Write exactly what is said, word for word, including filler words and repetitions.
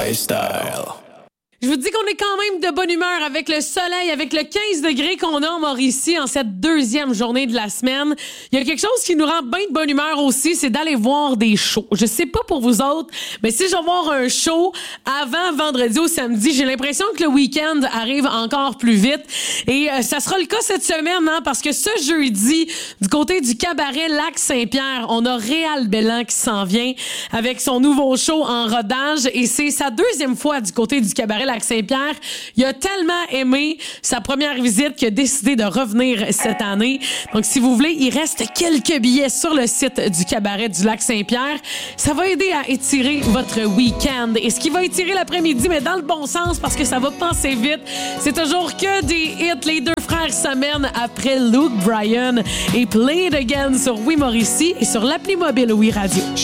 lifestyle. Je vous dis qu'on est quand même de bonne humeur avec le soleil, avec le quinze degrés qu'on a en Mauricie en cette deuxième journée de la semaine. Il y a quelque chose qui nous rend bien de bonne humeur aussi, c'est d'aller voir des shows. Je sais pas pour vous autres, mais si je vais voir un show avant vendredi ou samedi, j'ai l'impression que le week-end arrive encore plus vite. Et euh, ça sera le cas cette semaine, hein, parce que ce jeudi, du côté du cabaret Lac-Saint-Pierre, on a Réal Bellan qui s'en vient avec son nouveau show en rodage. Et c'est sa deuxième fois du côté du cabaret Lac-Saint-Pierre. Il a tellement aimé sa première visite qu'il a décidé de revenir cette année. Donc, si vous voulez, il reste quelques billets sur le site du cabaret du Lac-Saint-Pierre. Ça va aider à étirer votre week-end. Et ce qui va étirer l'après-midi, mais dans le bon sens, parce que ça va passer vite, c'est toujours que des hits. Les deux frères s'amènent après Luke Bryan et Play It Again sur Oui Mauricie et sur l'appli mobile Oui Radio.